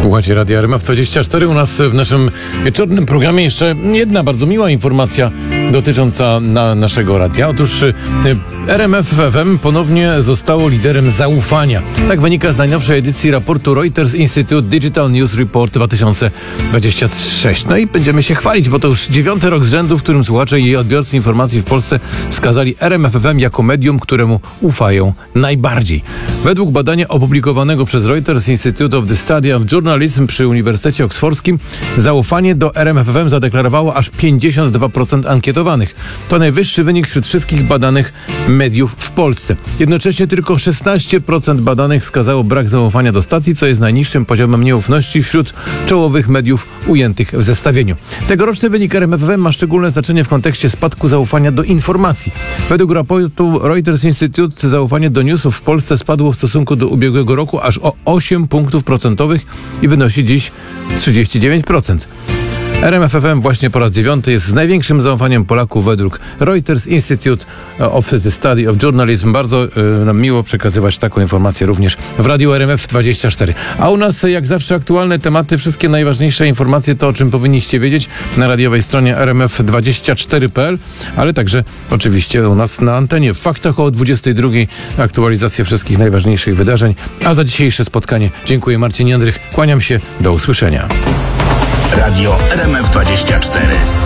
Słuchajcie Radia RMF24. U nas w naszym wieczornym programie jeszcze jedna bardzo miła informacja dotycząca naszego radia. Otóż RMF FM ponownie zostało liderem zaufania. Tak wynika z najnowszej edycji raportu Reuters Institute Digital News Report 2026. No i będziemy się chwalić, bo to już 9. rok z rzędu, w którym słuchacze i odbiorcy informacji w Polsce wskazali RMF FM jako medium, któremu ufają najbardziej. Według badania opublikowanego przez Reuters Institute of the Study of Journalism przy Uniwersytecie Oksfordzkim zaufanie do RMF FM zadeklarowało aż 52% ankietowanych. To najwyższy wynik wśród wszystkich badanych mediów w Polsce. Jednocześnie tylko 16% badanych wskazało brak zaufania do stacji, co jest najniższym poziomem nieufności wśród czołowych mediów ujętych w zestawieniu. Tegoroczny wynik RMF FM ma szczególne znaczenie w kontekście spadku zaufania do informacji. Według raportu Reuters Institute zaufanie do newsów w Polsce spadło w stosunku do ubiegłego roku aż o 8 punktów procentowych i wynosi dziś 39%. RMF FM właśnie po raz 9 jest z największym zaufaniem Polaków według Reuters Institute of the Study of Journalism. Bardzo nam miło przekazywać taką informację również w Radiu RMF24. A u nas jak zawsze aktualne tematy, wszystkie najważniejsze informacje, to o czym powinniście wiedzieć na radiowej stronie rmf24.pl, ale także oczywiście u nas na antenie. W faktach o 22 aktualizacja wszystkich najważniejszych wydarzeń. A za dzisiejsze spotkanie dziękuję. Marcin Jędrych, kłaniam się, do usłyszenia. Radio RMF24.